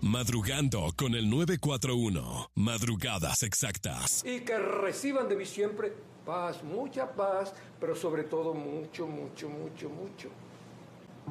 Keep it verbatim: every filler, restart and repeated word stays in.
Madrugando con el nueve cuatro uno. Madrugadas exactas. Y que reciban de mí siempre paz, mucha paz, pero sobre todo mucho, mucho, mucho, mucho